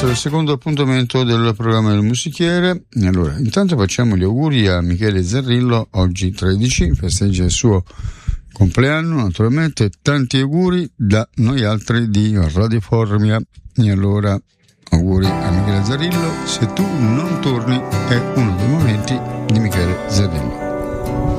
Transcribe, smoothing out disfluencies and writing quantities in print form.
Questo è il secondo appuntamento del programma del Musichiere. Allora, intanto facciamo gli auguri a Michele Zarrillo, oggi 13, festeggia il suo compleanno, naturalmente. Tanti auguri da noi altri di Radio Formia. E allora, auguri a Michele Zarrillo. Se tu non torni è uno dei momenti di Michele Zarrillo.